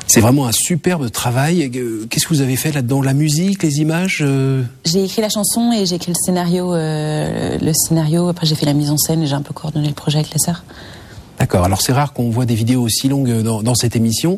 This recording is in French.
C'est vraiment un superbe travail. Qu'est-ce que vous avez fait là-dedans? La musique, les images J'ai écrit la chanson et j'ai écrit le scénario. Après, j'ai fait la mise en scène et j'ai un peu coordonné le projet avec les sœurs. D'accord. Alors, c'est rare qu'on voit des vidéos aussi longues dans cette émission.